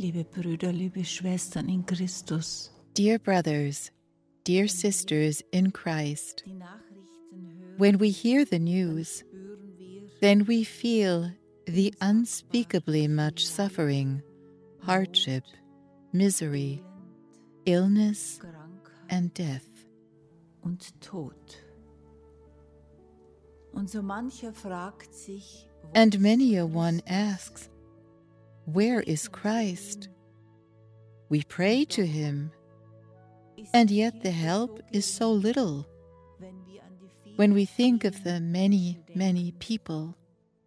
Liebe Brüder, liebe Schwestern in Christus. Dear brothers, dear sisters in Christ, Die Nachrichten hören, when we hear the news, spüren wir then we feel the unspeakably much suffering, hardship, misery, illness, Krankheit and death. und Tod. Und so mancher fragt sich, wo And ist many a one Christus? asks, where is Christ? We pray to him, Ist and die yet the Hilfe help so is so gering, little wenn wir an die vielen, when we think of the vielen many, Menschen many denken, people.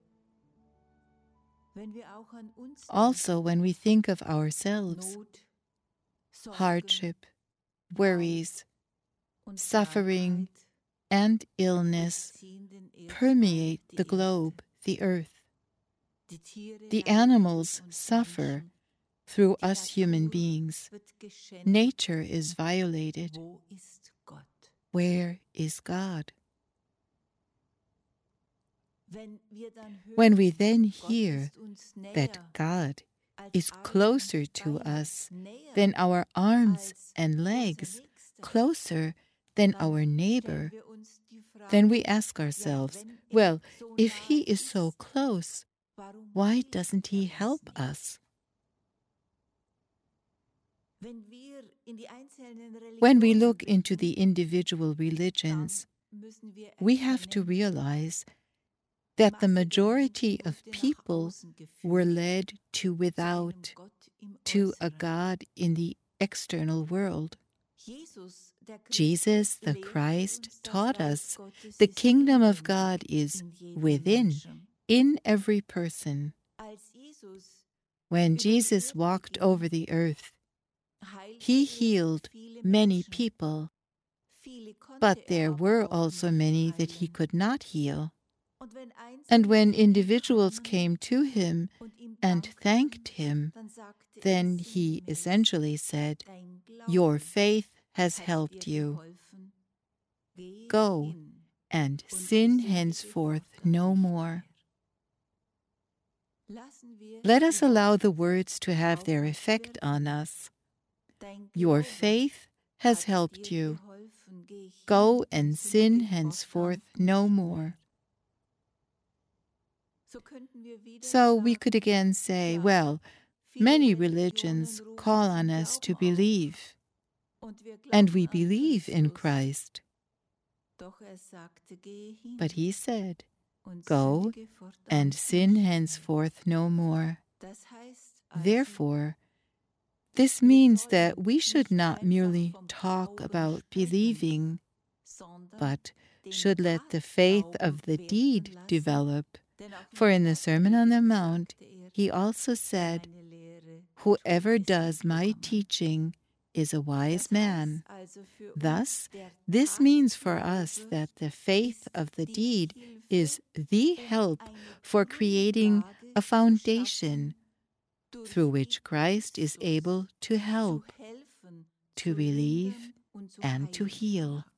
wenn wir auch an uns Also, when we think of ourselves, Not, Sorgen hardship, worries, und suffering, Krankheit and illness ziehen den Erdball, permeate die the Erde. globe, the earth. Die Tiere The leiden animals durch uns suffer Menschen. through Die us human Natur beings. wird geschändet. Nature is violated. Wo ist Gott? Where is God? Wenn wir dann hören, When we then Gott hear ist uns näher that God als is Arme und closer to Beine, us näher than our arms als and unser legs, Nächster, closer than dann our stellen neighbor, wir uns die Frage, then we ask ja, ourselves, wenn well, so if he nah is so ist, close, warum why hilft doesn't he uns help nicht? us? Wenn wir in die einzelnen When we Religionen look into blicken, the individual dann religions, müssen wir we have to erkennen, realize die that the Masse der majority Menschen of wurde nach people außen were geführt, led to zu einem without, Gott im to a Äußeren. God in the external world. Jesus, der Christus, Jesus, the lehrte Christ, uns, das taught Reich us Gottes the ist kingdom of inwendig God is in jedem within, Menschen. in every person. Als Jesus When über die Jesus Erde walked ging, over the earth, heilte he er healed viele many Menschen. people, Viele konnte but er there aber were auch also nicht many that he heilen. could not heal. Und wenn And Einzelne when zu ihm individuals kamen came to him und ihm and dankten, thanked him, dann sagte then er he sinngemäß, essentially said, dein your Glaube faith has hat helped dir you. geholfen. Geh Go hin and und sin sündige henceforth fortan no nicht more. mehr. Lassen wir Let die us allow the Worte words to have auf their uns effect wirken. on us. Dein Your Glaube faith has hat helped dir you. geholfen. Geh Go hin und and sin sündige henceforth fortan no nicht more. mehr. So könnten wir wieder So we sagen, could again say, ja, well, viele many Religionen religions rufen call zum on us to Glauben auf believe, und wir and glauben we an believe in Christus. Christ. Doch er sagte, geh hin But he said, und go sündige fortan and sin nicht mehr. henceforth no more. Das heißt also, Therefore, this wir means sollen that we should nicht not einfach merely vom talk Glauben about sprechen, believing, sondern but den should let the faith of the Tatglauben deed werden lassen. develop. Denn auch For in the meiner Sermon on the Predigt Mount, sagte er, he also wer said, meine Lehre whoever tut, ist does ein my Kluger Mann. teaching is a wise Das man. heißt also für Thus, uns, der this means for us Tatglaube that the faith ist of the die deed Hilfe, is the help eine for creating Grundlage a zu foundation schaffen, durch through die which Christ is Christus able to zu help, helfen, to zu relieve, lindern und zu and to heilen heal. vermag.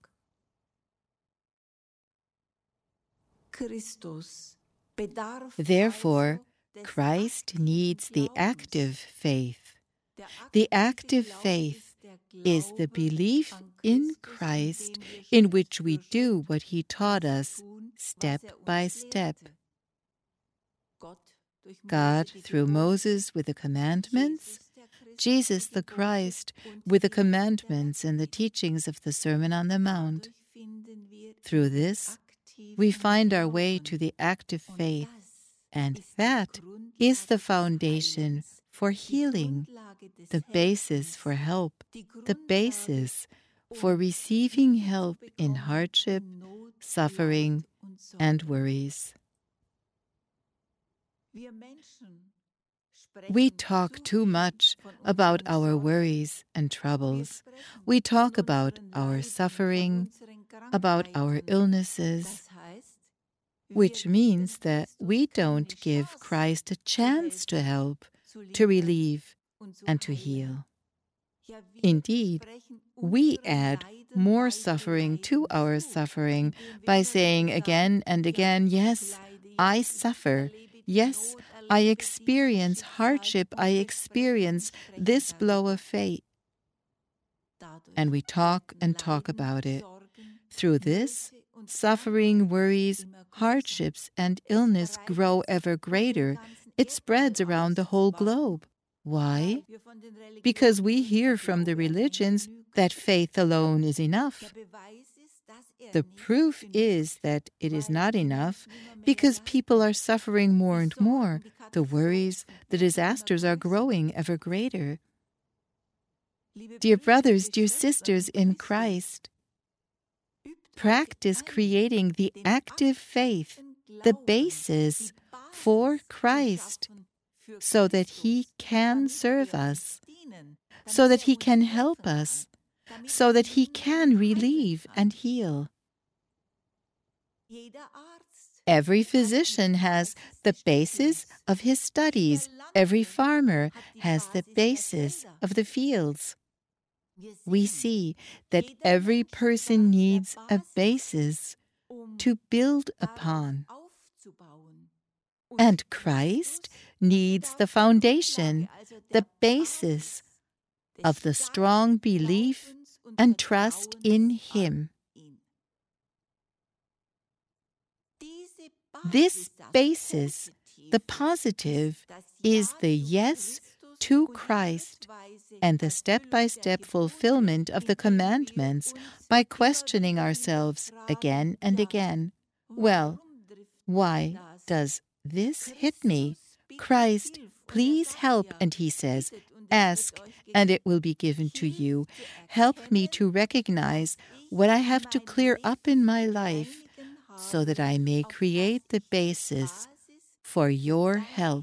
Christus bedarf Therefore, also des Christ aktiven needs the Glaubens. active faith. Der The aktive active Glaube faith ist der is the Glaube belief an in Christus, Christ, indem wir in Schritt which we für do Schritt what he taught das us, tun, was step er by uns step. lehrte. Gott durch God Mose die through Gebote, Moses with the commandments, Jesus, der Christus, Jesus die the Gebote Christ und with the die Lehre der commandments and the Bergpredigt. teachings of the Sermon on the Mount. Dadurch finden wir Through in den this, we aktiven find our way Glauben. to the active Und faith, das and ist die that is Grundlage the des foundation Heilens, for die healing, Grundlage des the basis for Helfens, help, die the Grundlage, basis for receiving Hilfe zu help in bekommen hardship, in Not, suffering, Leid und Sorge. and worries. Wir Menschen We sprechen talk zu too viel much von about unseren our Sorgen. worries and Wir troubles. sprechen We von talk about unseren our Leiden, suffering, von unseren about our Krankheiten. illnesses, Das heißt, which wir means geben that Christus we keine don't give Chance, Christ a zu chance to helfen, help, zu to lindern relieve, und zu and to heilen. heal. Ja, wir Indeed, versprechen we unseren add Leiden more weitere suffering Leiden to our zu, suffering indem wir by immer saying wieder again sagen, and ja, again, ich yes, leide, ja, I ich suffer, erlebe die yes, Not, I experience hardship, I experience this blow of fate. And we talk and talk about it. Through this, suffering, worries, hardships, and illness grow ever greater. It spreads around the whole globe. Why? Because we hear from the religions that faith alone is enough. The proof is that it is not enough because people are suffering more and more. The worries, the disasters are growing ever greater. Dear brothers, dear sisters in Christ, practice creating the active faith, the basis for Christ, so that He can serve us, so that He can help us, so that He can relieve and heal. Every physician has the basis of his studies. Every farmer has the basis of the fields. We see that every person needs a basis to build upon. And Christ needs the foundation, the basis of the strong belief and trust in Him. This basis, the positive, is the yes to Christ and the step-by-step fulfillment of the commandments by questioning ourselves again and again. Well, why does this hit me? Christ, please help. And He says, ask, and it will be given to you. Help me to recognize what I have to clear up in my life so that I may create the basis for your help.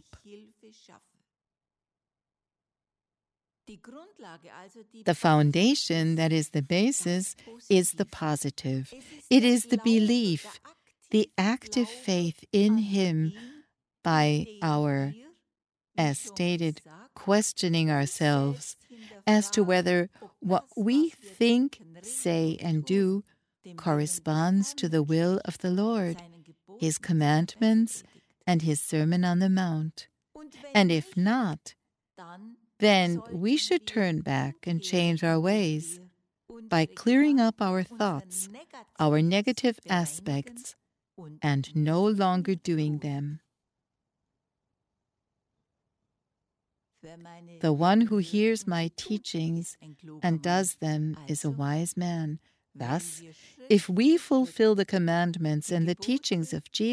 The foundation, that is the basis, is the positive. It is the belief, the active faith in Him by our, as stated, questioning ourselves as to whether what we think, say, and do corresponds to the will of the Lord, His commandments, and His Sermon on the Mount. And if not, then we should turn back and change our ways by clearing up our thoughts, our negative aspects, and no longer doing them. The one who hears my teachings and does them is a wise man. Thus, if we fulfill the commandments and the teachings of Jesus,